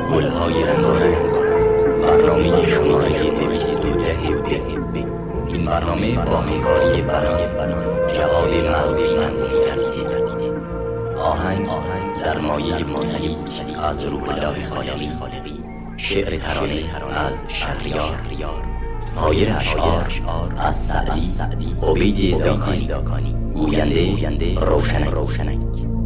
گلهای رنگارنگ، برنامه شماره 210. این برنامه با همکاری بنان جواد معروفی تنظیم گردیده. آهنگ در مایه موسیقی از روح الله خالقی، شعر ترانه از شهریار، سایر اشعار از سعدی، عبید زاکانی، گوینده روشنک.